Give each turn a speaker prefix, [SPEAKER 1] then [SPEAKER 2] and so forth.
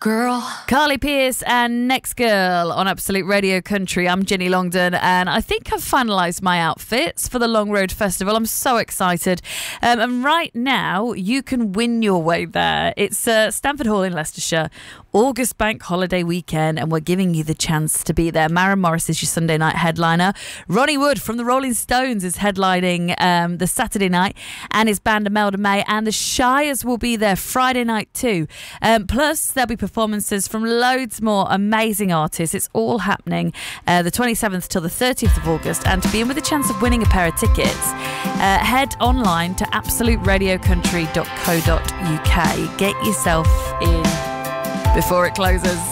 [SPEAKER 1] girl.
[SPEAKER 2] Carly Pearce and Next Girl on Absolute Radio Country. I'm Jenny Longdon, and I think I've finalised my outfits for the Long Road Festival. I'm so excited. And right now, you can win your way there. It's Stamford Hall in Leicestershire, August Bank Holiday weekend, and we're giving you the chance to be there. Maren Morris is your Sunday night headliner. Ronnie Wood from the Rolling Stones is headlining the Saturday night, and his band Imelda May, and the Shires will be there Friday night too. Plus, there'll be performances from loads more amazing artists. It's all happening the 27th till the 30th of August, and to be in with a chance of winning a pair of tickets, head online to absoluteradiocountry.co.uk. Get yourself in before it closes.